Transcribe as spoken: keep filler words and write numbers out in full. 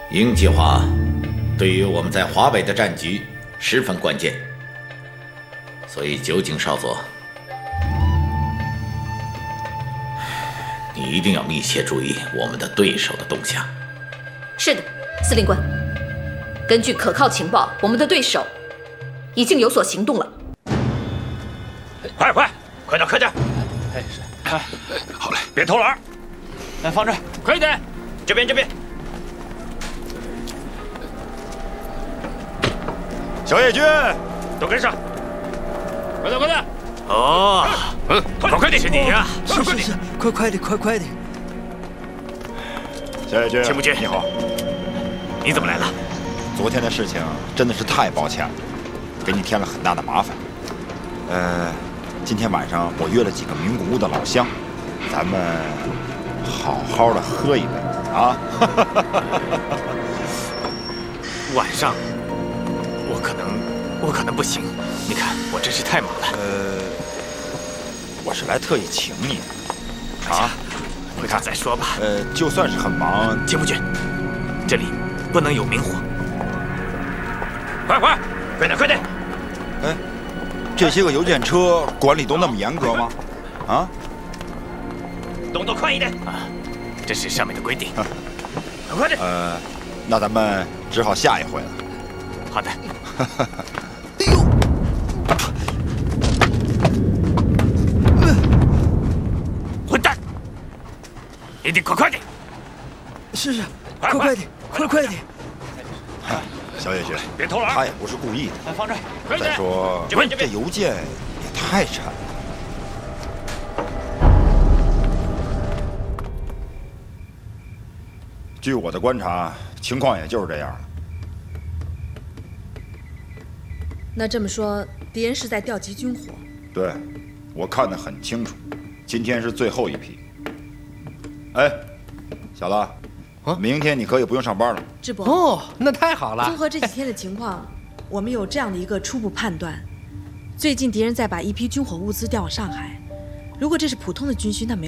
鹰计划对于我们在华北的战局十分关键，所以酒井少佐，你一定要密切注意我们的对手的动向。 是的，司令官。根据可靠情报，我们的对手已经有所行动了。 快快，快点快点！ 哎是，哎， 好嘞，别偷懒。 来放这儿，快一点！ 这边这边。小野军，都跟上！ 快点快点！ 哦，嗯，快快点！是你呀！ 是是是，快快点，快快点！ 小野军， 秦不军， 你好， 你怎么来了？ 昨天的事情真的是太抱歉了，给你添了很大的麻烦。呃，今天晚上我约了几个名古屋的老乡，咱们好好的喝一杯啊！ 晚上，我可能，我可能不行。你看，我真是太忙了。 呃，我是来特意请你的。 啊，回头再说吧。 呃，就算是很忙， 秦不军，这里不能有明火。快快，快点快点！ 哎，这些个邮件车管理都那么严格吗？啊？ 动作快一点啊！这是上面的规定。快点！ 呃，那咱们只好下一回了。 好的。 哎呦！ 混蛋！一定快快点！ 是是，快快点，快快点！ 小野军， 别偷懒！ 他也不是故意的。 来放这儿，快一点！ 再说， 这边这边这邮件也太沉了。据我的观察，情况也就是这样了。 那这么说，敌人是在调集军火？ 对，我看得很清楚，今天是最后一批。哎，小子， 啊， 明天你可以不用上班了。 智伯， 哦，那太好了。 综合这几天的情况，我们有这样的一个初步判断：最近敌人在把一批军火物资调往上海。如果这是普通的军需，那没有。